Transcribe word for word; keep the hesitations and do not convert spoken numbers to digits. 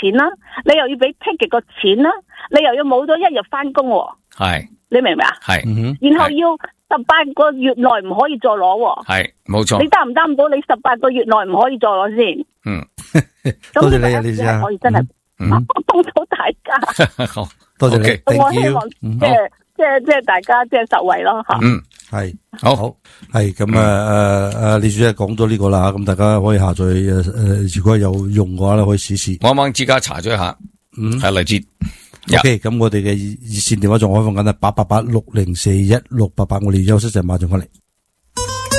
錢啦，你又要俾 ticket 個錢啦，你又要冇咗一日翻工， 係你明唔明啊？ 係， 然後要十八個月內唔可以再攞， 係冇錯。 你擔唔擔到你十八個月內唔可以再攞先？ 嗯， 多謝你啊，李小姐， 可以真係幫到大家。 好， 多謝你， 我希望即係即係即係大家即係受惠咯吓。 嗯， 係好好係咁啊誒誒，李小姐講咗呢個啦，咁大家可以下載誒誒，如果有用嘅話咧，可以試試。 我啱啱之家查咗一下，嗯，係嚟自。 OK，咁我哋嘅熱線電話仲開放緊啊，八八八六零四一六八八，我哋休息陣馬上翻嚟。